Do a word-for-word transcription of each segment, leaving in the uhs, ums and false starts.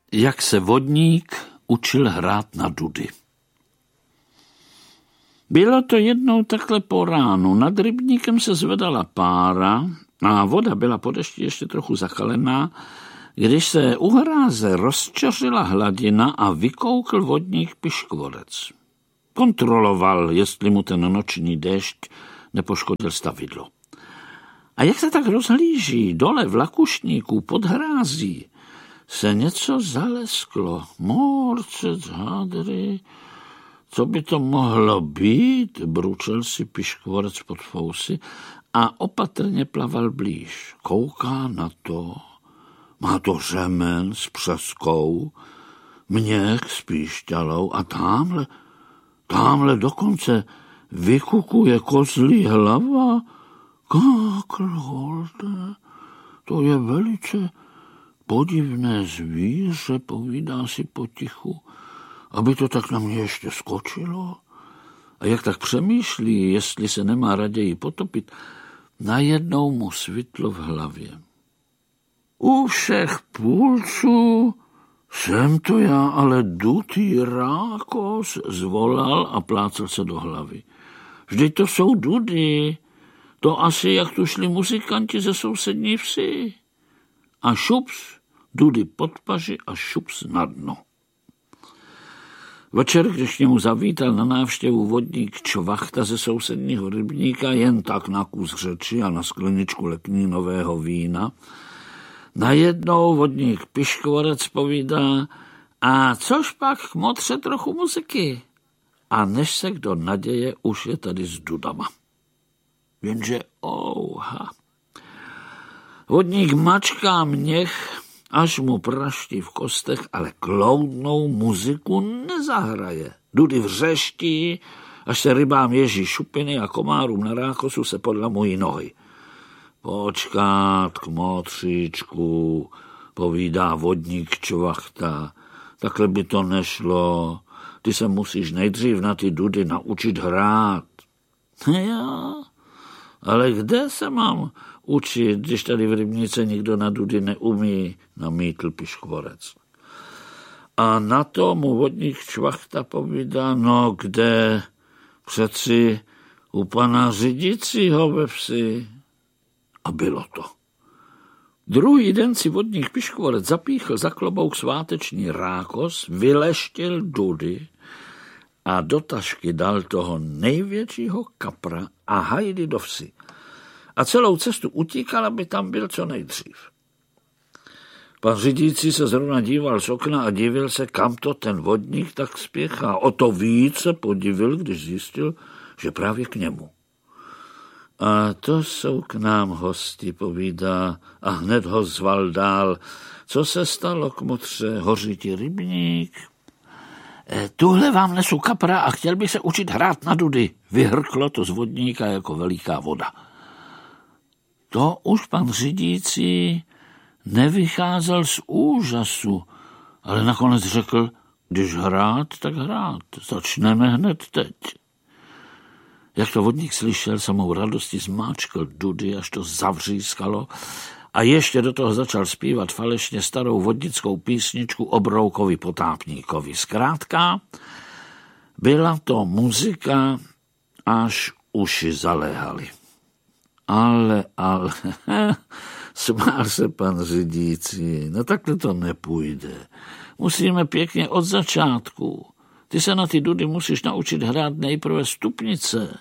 Jak se vodník učil hrát na dudy. Bylo to jednou takhle po ránu. Nad rybníkem se zvedala pára a voda byla po dešti ještě trochu zakalená, když se u hráze rozčeřila hladina a vykoukl vodník Piškvorec. Kontroloval, jestli mu ten noční déšť nepoškodil stavidlo. A jak se tak rozhlíží dole v lakušníku pod hrází, se něco zalesklo. Morcec, hadry, co by to mohlo být? Bručel si Piškvorec pod fousy a opatrně plaval blíž. Kouká na to. Má to řemen s přeskou, měch s píšťalou a támhle, támhle dokonce vykukuje kozlí hlava. Kaklholde, to je velice podivné zvíře, povídá si potichu, aby to tak na mě ještě skočilo. A jak tak přemýšlí, jestli se nemá raději potopit, najednou mu svitlo v hlavě. U všech půlců jsem to já, ale dutý rákos, zvolal a plácal se do hlavy. Vždyť to jsou dudy, to asi jak tu šli muzikanti ze sousední vsi. A šups, dudy pod paži a šups na dno. Večer, když k němu zavítal na návštěvu vodník Čvachta ze sousedního rybníka, jen tak na kus řeči a na skleničku leknínového vína, najednou vodník Piškvorec povídá: a což pak k motře trochu muziky? A než se kdo naděje, už je tady s dudama. Jenže ouha. Vodník mačká měch, až mu praští v kostech, ale kloudnou muziku nezahraje. Dudy vřeští, až se rybám ježí šupiny a komárům na rákosu se podlamují nohy. Počkat, kmotříčku, povídá vodník Čvachta. Takhle by to nešlo. Ty se musíš nejdřív na ty dudy naučit hrát. Já, ale kde se mám učit, když tady v rybnice nikdo na dudy neumí, namítl Piškvorec. A na to mu vodník Čvachta povídá: no kde? Přeci u pana řídícího ve vsi. A bylo to. Druhý den si vodník Piškvorec zapíchl za klobouk sváteční rákos, vyleštil dudy a do tašky dal toho největšího kapra a hajdy do vsi. A celou cestu utíkal, aby tam byl co nejdřív. Pan řídící se zrovna díval z okna a divil se, kam to ten vodník tak spěchá. O to víc se podivil, když zjistil, že právě k němu. A to jsou k nám hosti, povídá, a hned ho zval dál. Co se stalo, kmotře, hoří ti rybník? E, tuhle vám nesu kapra a chtěl bych se učit hrát na dudy. Vyhrklo to z vodníka jako veliká voda. To už pan řídící nevycházel z úžasu, ale nakonec řekl: když hrát, tak hrát. Začneme hned teď. Jak to vodník slyšel, samou radostí zmáčkl dudy, až to zavřískalo, a ještě do toho začal zpívat falešně starou vodnickou písničku o Broukovi potápníkovi. Zkrátka, byla to muzika, až uši zaléhaly. Ale, ale, smál se pan řídící, no takhle to nepůjde. Musíme pěkně od začátku. Ty se na ty dudy musíš naučit hrát nejprve stupnice.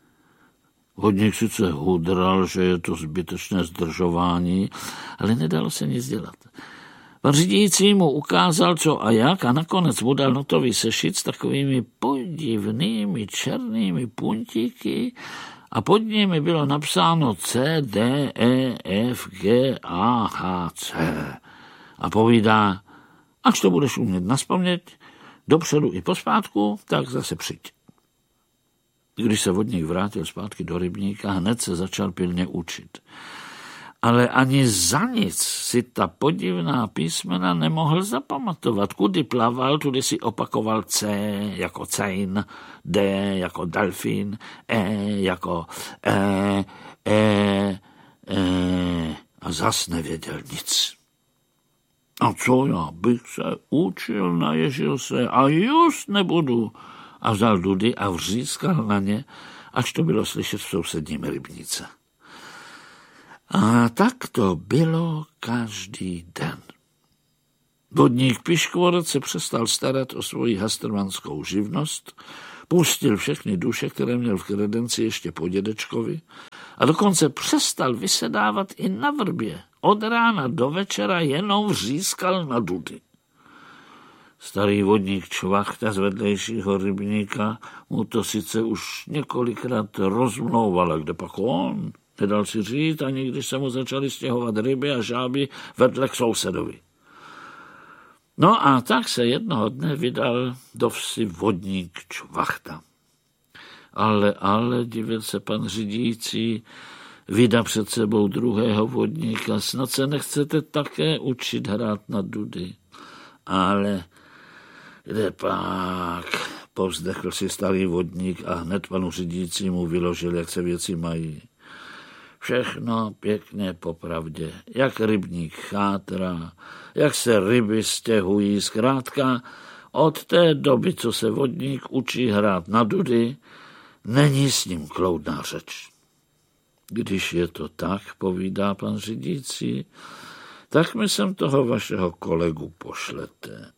Vodník sice hudral, že je to zbytečné zdržování, ale nedalo se nic dělat. Pan řídící mu ukázal, co a jak, a nakonec mu dal notový sešit s takovými podivnými černými puntíky a pod nimi bylo napsáno C, D, E, F, G, A, H, C. A povídá: až to budeš umět nazpaměť, dopředu i pospátku, tak zase přijď. Když se vodník vrátil zpátky do rybníka, hned se začal pilně učit. Ale ani za nic si ta podivná písmena nemohl zapamatovat. Kudy plaval, tudy si opakoval C jako cejn, D jako delfín, E jako E, E, E a zas nevěděl nic. A co já bych se učil, naježil se a just nebudu. A vzal dudy a vřískal na ně, až to bylo slyšet v sousedním rybníce. A tak to bylo každý den. Vodník Piškvorec se přestal starat o svoji hastrmanskou živnost, pustil všechny duše, které měl v kredenci ještě po dědečkovi, a dokonce přestal vysedávat i na vrbě. Od rána do večera jenom vřískal na dudy. Starý vodník Čvachta z vedlejšího rybníka mu to sice už několikrát rozmlouval, a kde pak on, nedal si říct, ani když se mu začaly stěhovat ryby a žáby vedle k sousedovi. No a tak se jednoho dne vydal do vsi vodník Čvachta. Ale, ale, divil se pan řídící, vydá před sebou druhého vodníka, snad se nechcete také učit hrát na dudy. Ale kde pak, povzdechl si starý vodník a hned panu řídícímu vyložil, jak se věci mají. Všechno pěkně popravdě, jak rybník chátrá, jak se ryby stěhují, zkrátka od té doby, co se vodník učí hrát na dudy, není s ním kloudná řeč. Když je to tak, povídá pan řídící, tak mi sem toho vašeho kolegu pošlete.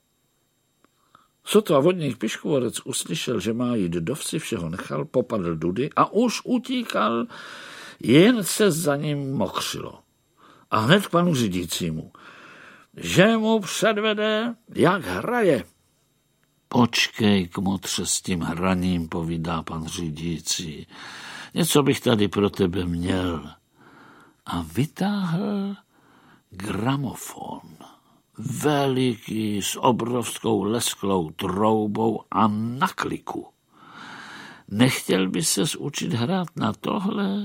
Sotva vodník Piškvorec uslyšel, že má jít do vsi, všeho nechal, popadl dudy a už utíkal, jen se za ním mokřilo. A hned k panu řídícímu, že mu předvede, jak hraje. Počkej, kmotře, s tím hraním, povídá pan řídící. Něco bych tady pro tebe měl. A vytáhl gramofon. Veliký, s obrovskou lesklou troubou a na kliku. Nechtěl by ses učit hrát na tohle?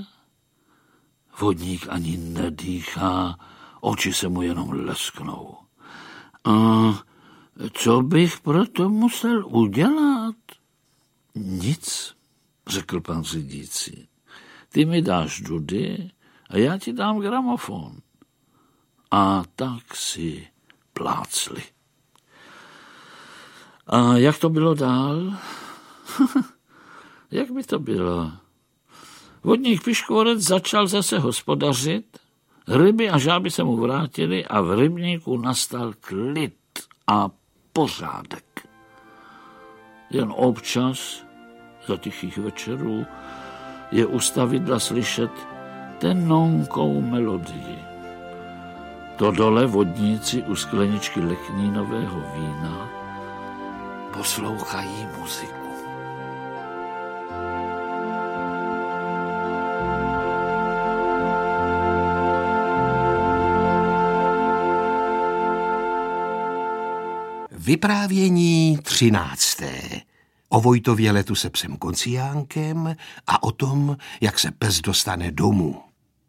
Vodník ani nedýchá, oči se mu jenom lesknou. A co bych proto musel udělat? Nic, řekl pan řídící. Ty mi dáš dudy a já ti dám gramofon. A tak si plácli. A jak to bylo dál? Jak by to bylo? Vodník Piškvorec začal zase hospodařit, ryby a žáby se mu vrátily a v rybníku nastal klid a pořádek. Jen občas, za tichých večerů, je u stavidla slyšet tenonkou melodii. To dole vodníci u skleničky leknínového vína poslouchají muziku. Vyprávění třinácté. O Vojtově letu se psem Kociánkem a o tom, jak se pes dostane domů.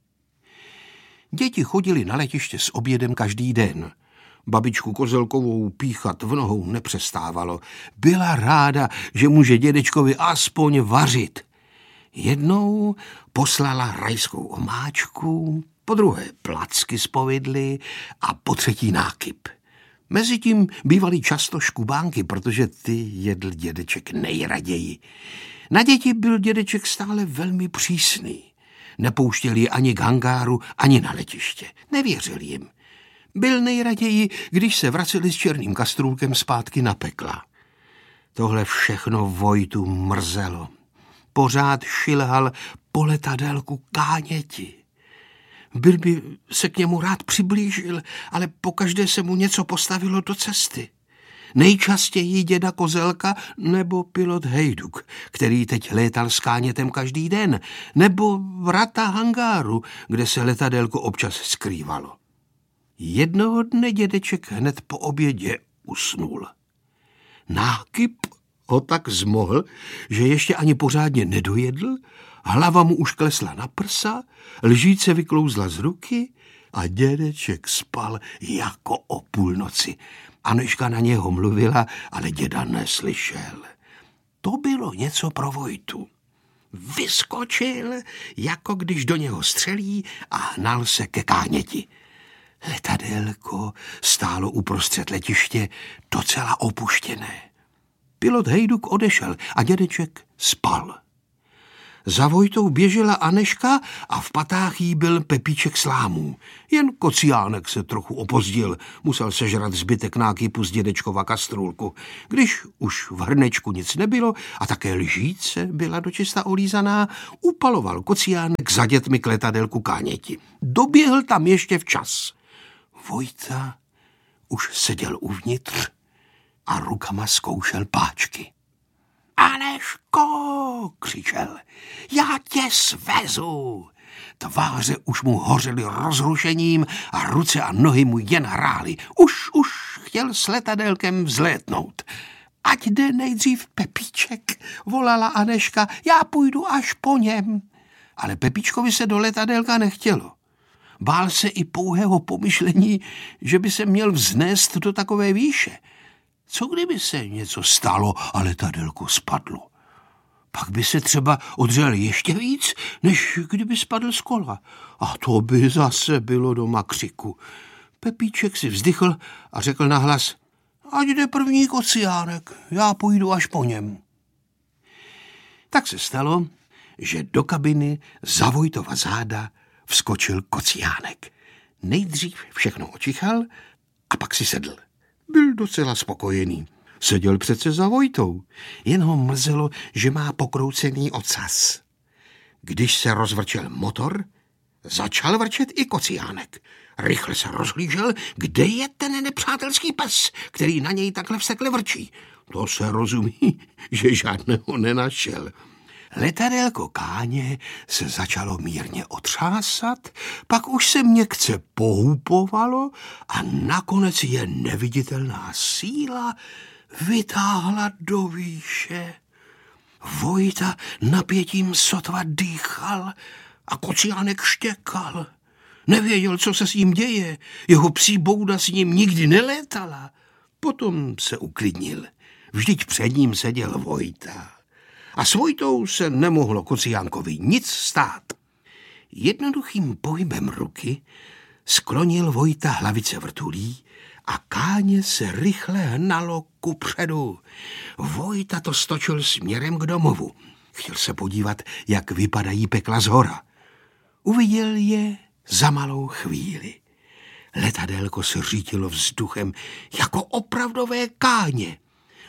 Děti chodili na letiště s obědem každý den. Babičku Kozelkovou píchat v nohou nepřestávalo. Byla ráda, že může dědečkovi aspoň vařit. Jednou poslala rajskou omáčku, po druhé placky z povidly a po třetí nákyp. Mezitím bývaly často škubánky, protože ty jedl dědeček nejraději. Na děti byl dědeček stále velmi přísný. Nepouštěl je ani k hangáru, ani na letiště. Nevěřil jim. Byl nejraději, když se vraceli s černým kastrůlkem zpátky na pekla. Tohle všechno Vojtu mrzelo. Pořád šilhal po letadélku káněti. Byl by se k němu rád přiblížil, ale pokaždé se mu něco postavilo do cesty. Nejčastěji děda Kozelka nebo pilot Hejduk, který teď létal s kánětem každý den, nebo vrata hangáru, kde se letadélko občas skrývalo. Jednoho dne dědeček hned po obědě usnul. Nákyp ho tak zmohl, že ještě ani pořádně nedojedl, hlava mu už klesla na prsa, lžíce vyklouzla z ruky a dědeček spal jako o půlnoci. Anuška na něho mluvila, ale děda neslyšel. To bylo něco pro Vojtu. Vyskočil, jako když do něho střelí, a hnal se ke káněti. Letadélko stálo uprostřed letiště docela opuštěné. Pilot Hejduk odešel a dědeček spal. Za Vojtou běžela Anežka a v patách jí byl Pepíček slámů. Jen Kociánek se trochu opozdil, musel sežrat zbytek nákypu z dědečkova kastrůlku. Když už v hrnečku nic nebylo a také lžíce byla dočista olízaná, upaloval Kociánek za dětmi k letadélku Káněti. Doběhl tam ještě včas. Vojta už seděl uvnitř a rukama zkoušel páčky. Anežko, křičel, já tě svezu. Tváře už mu hořely rozrušením a ruce a nohy mu jen hrály. Už, už chtěl s letadélkem vzlétnout. Ať jde nejdřív Pepíček, volala Anežka, já půjdu až po něm. Ale Pepíčkovi se do letadélka nechtělo. Bál se i pouhého pomyšlení, že by se měl vznést do takové výše. Co kdyby se něco stalo a letadélko spadlo? Pak by se třeba odřel ještě víc, než kdyby spadl z kola. A to by zase bylo doma křiku. Pepíček si vzdychl a řekl nahlas, ať jde první Kociánek, já půjdu až po něm. Tak se stalo, že do kabiny za Vojtova záda vskočil Kociánek. Nejdřív všechno očichal a pak si sedl. Byl docela spokojený. Seděl přece za Vojtou. Jen ho mrzelo, že má pokroucený ocas. Když se rozvrčel motor, začal vrčet i Kociánek. Rychle se rozhlížel, kde je ten nepřátelský pes, který na něj takhle vsekle vrčí. To se rozumí, že žádného nenašel. Letadélko Káně se začalo mírně otřásat, pak už se měkce pohupovalo a nakonec je neviditelná síla vytáhla do výše. Vojta napětím sotva dýchal a Kociánek štěkal. Nevěděl, co se s ním děje, jeho psí bouda s ním nikdy nelétala. Potom se uklidnil. Vždyť před ním seděl Vojta. A s Vojtou se nemohlo Kociánkovi nic stát. Jednoduchým pohybem ruky sklonil Vojta hlavice vrtulí a Káně se rychle hnalo kupředu. Vojta to stočil směrem k domovu. Chtěl se podívat, jak vypadají pekla zhora. Uviděl je za malou chvíli. Letadélko se řítilo vzduchem jako opravdové káně.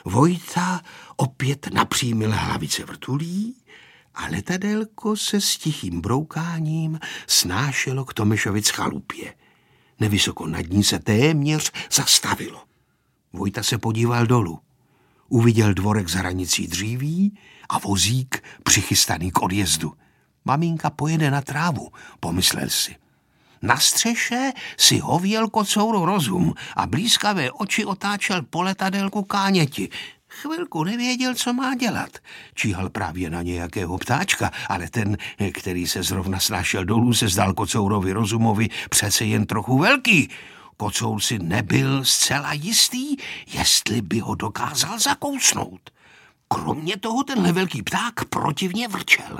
Vojta opět napřímil hlavice vrtulí a letadélko se s tichým broukáním snášelo k Tomešovic chalupě. Nevysoko nad ní se téměř zastavilo. Vojta se podíval dolů. Uviděl dvorek za hranicí dříví a vozík přichystaný k odjezdu. Maminka pojede na trávu, pomyslel si. Na střeše si hověl kocouro rozum a blízkavé oči otáčel po letadélku Káněti. Chvilku nevěděl, co má dělat. Číhal právě na nějakého ptáčka, ale ten, který se zrovna snášel dolů, se zdal kocourovi rozumovi přece jen trochu velký. Kocour si nebyl zcela jistý, jestli by ho dokázal zakousnout. Kromě toho tenhle velký pták protivně vrčel.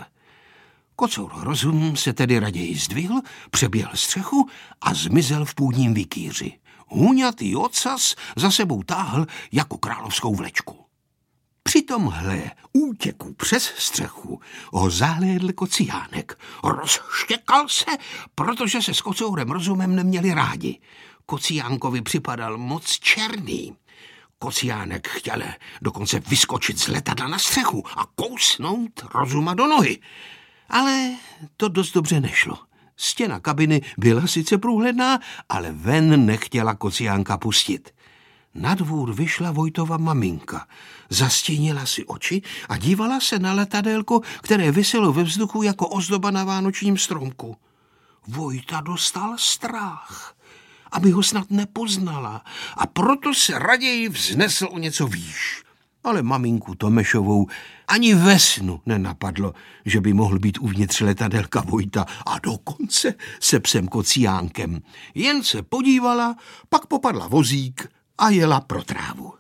Kocour rozum se tedy raději zdvihl, přeběhl střechu a zmizel v půdním vikýři. Hůňatý ocas za sebou táhl jako královskou vlečku. Při tomhle útěku přes střechu ho zahlédl Kociánek. Rozštěkal se, protože se s kocourem rozumem neměli rádi. Kociánkovi připadal moc černý. Kociánek chtěl dokonce vyskočit z letadla na střechu a kousnout rozuma do nohy. Ale to dost dobře nešlo. Stěna kabiny byla sice průhledná, ale ven nechtěla Kociánka pustit. Na dvůr vyšla Vojtova maminka. Zastínila si oči a dívala se na letadélko, které viselo ve vzduchu jako ozdoba na vánočním stromku. Vojta dostal strach, aby ho snad nepoznala, a proto se raději vznesl o něco výš. Ale maminku Tomešovou ani ve snu nenapadlo, že by mohl být uvnitř letadélka Vojta a dokonce se psem Kociánkem. Jen se podívala, pak popadla vozík a jela pro trávu.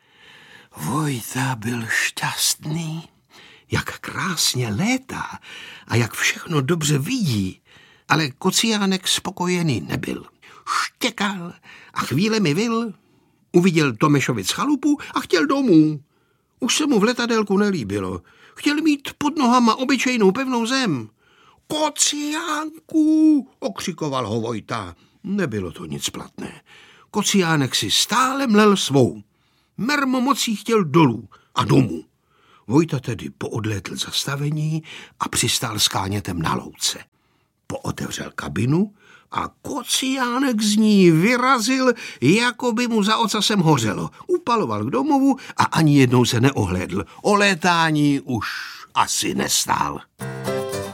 Vojta byl šťastný, jak krásně létá a jak všechno dobře vidí, ale Kociánek spokojený nebyl. štěkal a chvíle mi vil. Uviděl Tomešovic chalupu a chtěl domů. Už se mu v letadélku nelíbilo. Chtěl mít pod nohama obyčejnou pevnou zem. Kociánku, okřikoval ho Vojta. Nebylo to nic platné. Kociánek si stále mlel svou. Mermomocí chtěl dolů a domů. Vojta tedy poodlétl zastavení a přistál s Kánětem na louce. Pootevřel kabinu a Kociánek z ní vyrazil, jako by mu za ocasem hořelo. Upaloval k domovu a ani jednou se neohlédl. O létání už asi nestál.